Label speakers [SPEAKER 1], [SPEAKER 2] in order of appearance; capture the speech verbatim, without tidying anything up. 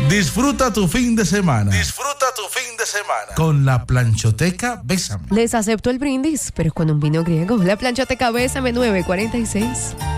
[SPEAKER 1] Disfruta tu fin de semana.
[SPEAKER 2] Disfruta tu fin de semana.
[SPEAKER 1] Con la Planchoteca Bésame.
[SPEAKER 3] Les acepto el brindis, pero es con un vino griego. La Planchoteca Bésame nueve cuarenta y seis.